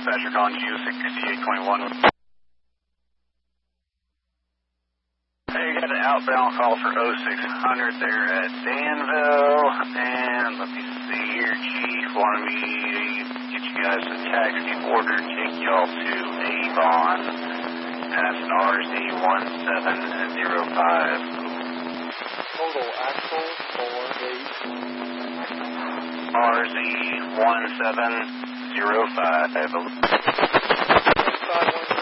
dispatcher calling you 6821. Hey, you got an outbound call for 0600 there at Danville, and let me see here, Chief wanted me to get you guys a taxi order, take y'all to Avon, past RZ1705. Total axle 48. RZ1705.